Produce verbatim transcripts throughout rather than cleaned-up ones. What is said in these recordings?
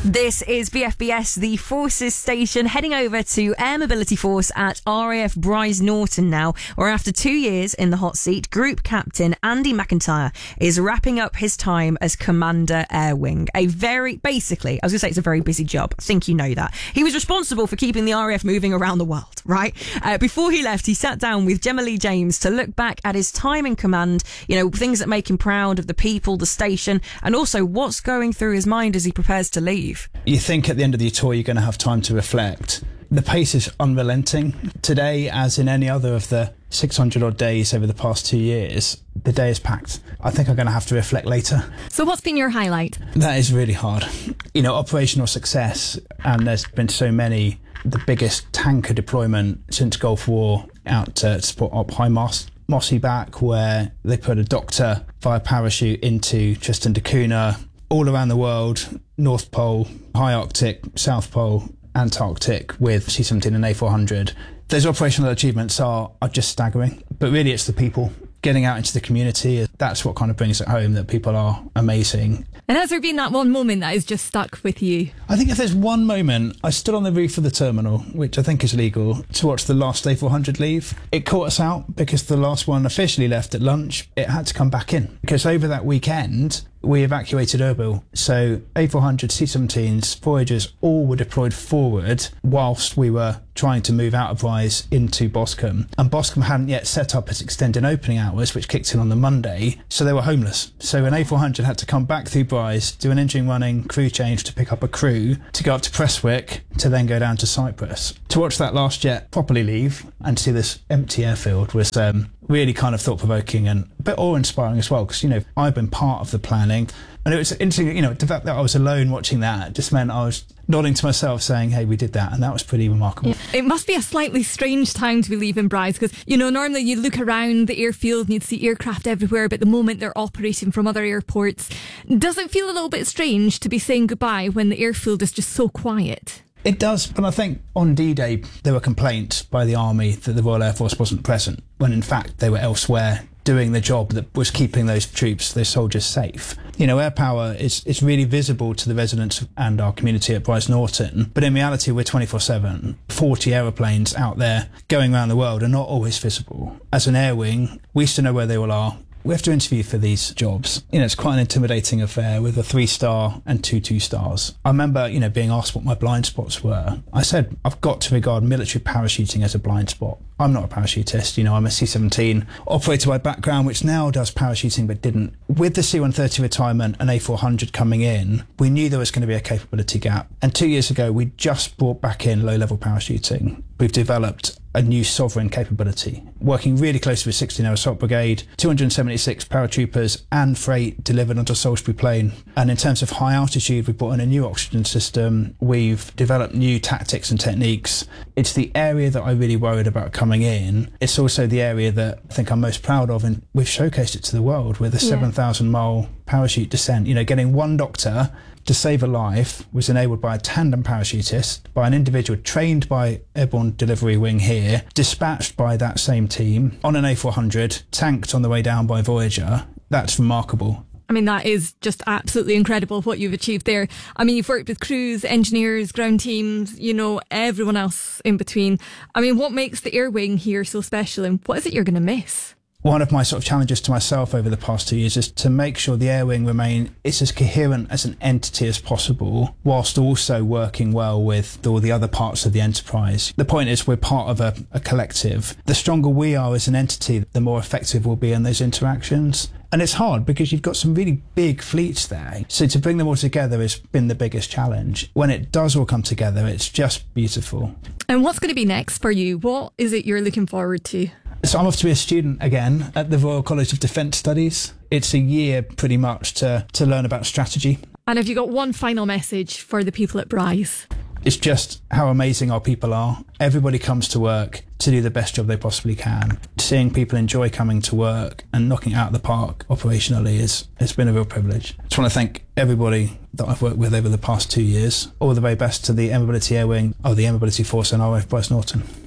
This is B F B S, the Forces Station, heading over to Air Mobility Force at R A F Bryce Norton now, where after two years in the hot seat, Group Captain Andy McIntyre is wrapping up his time as Commander Air Wing. A very, basically, I was going to say it's a very busy job. I think you know that. He was responsible for keeping the R A F moving around the world, right? Uh, before he left, he sat down with Gemma Lee James to look back at his time in command, you know, things that make him proud of the people, the station, and also what's going through his mind as he prepares to leave. You think at the end of your tour you're going to have time to reflect. The pace is unrelenting. Today, as in any other of the six hundred odd days over the past two years, the day is packed. I think I'm going to have to reflect later. So what's been your highlight? That is really hard. You know, operational success, and there's been so many. The biggest tanker deployment since Gulf War out to support Op High Moss, Mossy Back, where they put a doctor via parachute into Tristan da Cunha, all around the world, North Pole, High Arctic, South Pole, Antarctic, with C seventeen and A four hundred. Those operational achievements are, are just staggering. But really it's the people getting out into the community. That's what kind of brings it home, that people are amazing. And has there been that one moment that has just stuck with you? I think if there's one moment, I stood on the roof of the terminal, which I think is legal, to watch the last A four hundred leave. It caught us out because the last one officially left at lunch. It had to come back in because over that weekend, we evacuated Erbil. So A four hundred, C seventeens, Voyagers all were deployed forward whilst we were trying to move out of Rise into Boscombe. And Boscombe hadn't yet set up its extended opening hours, which kicked in on the Monday, so they were homeless. So an A four hundred had to come back through Bryce, do an engine running crew change to pick up a crew, to go up to Prestwick, to then go down to Cyprus. To watch that last jet properly leave and see this empty airfield was um, really kind of thought-provoking and a bit awe-inspiring as well, because, you know, I've been part of the planning. And it was interesting, you know, the fact that I was alone watching that just meant I was nodding to myself saying, hey, we did that. And that was pretty remarkable. Yeah. It must be a slightly strange time to be leaving Bryce because, you know, normally you look around the airfield and you'd see aircraft everywhere, but the moment they're operating from other airports, does it feel a little bit strange to be saying goodbye when the airfield is just so quiet? It does, but I think on D-Day there were complaints by the Army that the Royal Air Force wasn't present, when in fact they were elsewhere doing the job that was keeping those troops, those soldiers safe. You know, air power is, is really visible to the residents and our community at Bryce Norton, but in reality we're twenty-four seven. forty aeroplanes out there going around the world are not always visible. As an air wing, we still know where they all are. We have to interview for these jobs. You know, it's quite an intimidating affair with a three star and two two stars. I remember, you know, being asked what my blind spots were. I said, I've got to regard military parachuting as a blind spot. I'm not a parachutist, you know, I'm a C seventeen operator by background, which now does parachuting but didn't. With the C one thirty retirement and A four hundred coming in, we knew there was going to be a capability gap. And two years ago, we just brought back in low-level parachuting. We've developed a new sovereign capability, working really closely with sixteen Air Assault Brigade, two hundred seventy-six paratroopers and freight delivered onto a Salisbury plane. And in terms of high altitude, we've brought in a new oxygen system. We've developed new tactics and techniques. It's the area that I really worried about coming in. It's also the area that I think I'm most proud of, and we've showcased it to the world with a yeah. seven thousand mile parachute descent. You know, getting one doctor to save a life was enabled by a tandem parachutist, by an individual trained by Airborne Delivery Wing here, dispatched by that same team on an A four hundred, tanked on the way down by Voyager. That's remarkable. I mean, that is just absolutely incredible what you've achieved there. I mean, you've worked with crews, engineers, ground teams, you know, everyone else in between. I mean, what makes the Air Wing here so special, and what is it you're going to miss? One of my sort of challenges to myself over the past two years is to make sure the Air Wing remain it's as coherent as an entity as possible, whilst also working well with all the other parts of the enterprise. The point is we're part of a, a collective. The stronger we are as an entity, the more effective we'll be in those interactions. And it's hard because you've got some really big fleets there. So to bring them all together has been the biggest challenge. When it does all come together, it's just beautiful. And what's going to be next for you? What is it you're looking forward to? So I'm off to be a student again at the Royal College of Defence Studies. It's a year pretty much to, to learn about strategy. And have you got one final message for the people at Bryce? It's just how amazing our people are. Everybody comes to work to do the best job they possibly can. Seeing people enjoy coming to work and knocking it out of the park operationally is has been a real privilege. I just want to thank everybody that I've worked with over the past two years. All the very best to the Air Mobility Air Wing of the Air Mobility Force and R A F Bryce Norton.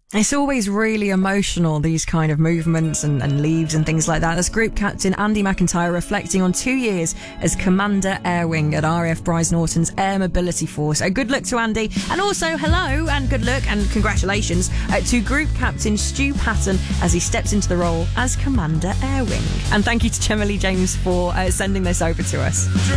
It's always really emotional, these kind of movements and, and leaves and things like that. That's Group Captain Andy McIntyre reflecting on two years as Commander Air Wing at R A F Bryce Norton's Air Mobility Force. A good look to Andy, and also hello and good luck and congratulations uh, to Group Captain Stu Patton as he steps into the role as Commander Air Wing. And thank you to Gemma Lee James for uh, sending this over to us.